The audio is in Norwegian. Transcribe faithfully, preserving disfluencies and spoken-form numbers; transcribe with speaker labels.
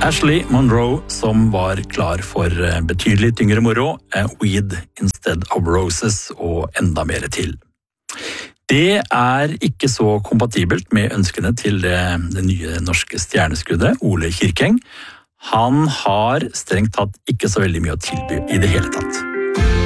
Speaker 1: Ashley Monroe, som var klar for betydelig tyngre moro, Weed Instead of Roses og enda mer til. Det er ikke så kompatibelt med ønskene til det, det nye norske stjerneskuddet, Ole Kirkeng. Han har strengt tatt ikke så veldig mye å tilby i det hele tatt.